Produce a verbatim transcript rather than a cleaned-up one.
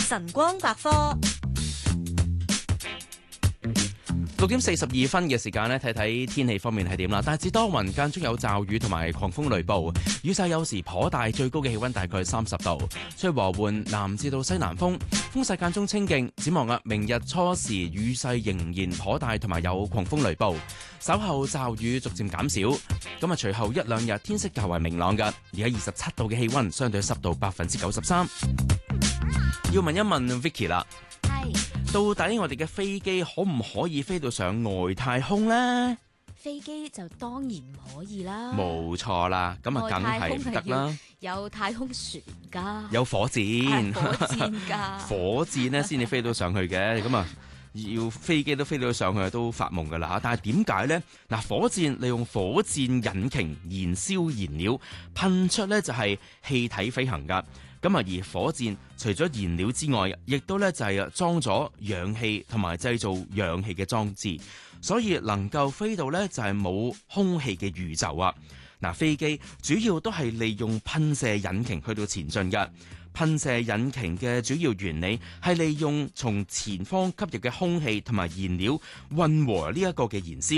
晨光百科。 六點四十二分嘅時間呢，睇睇天氣方面係點啦。大致多雲，間中有驟雨同埋狂風雷暴，雨勢有時頗大，最高嘅氣溫大概三十度，吹和緩南至到西南風，風勢間中清勁。展望啊，明日初時雨勢仍然頗大，同埋有狂風雷暴，稍後驟雨逐漸減少。咁啊，隨後一兩日天色較為明朗㗎。而家二十七度嘅氣溫，相對濕度百分之九十三。要問一問 Vicky 啦。到底我哋嘅飛機可唔可以飛到上外太空呢？ 飛機就當然唔可以啦， 冇錯啦，咁啊梗係唔得啦。 有太空船噶， 有火箭， 火箭噶， 火箭咧先至飛到上去嘅。咁啊，要飛機都飛到上去都發夢噶啦。但係點解呢？嗱，火箭利用火箭引擎燃燒燃料，噴出呢就係氣體飛行噶。咁啊，而火箭除咗燃料之外，亦都咧就係裝咗氧氣同埋製造氧氣嘅裝置，所以能夠飛到咧就係冇空氣嘅宇宙啊！嗱，飛機主要都係利用噴射引擎去到前進嘅。噴射引擎嘅主要原理係利用從前方吸入嘅空氣同埋燃料混和呢一個嘅燃燒。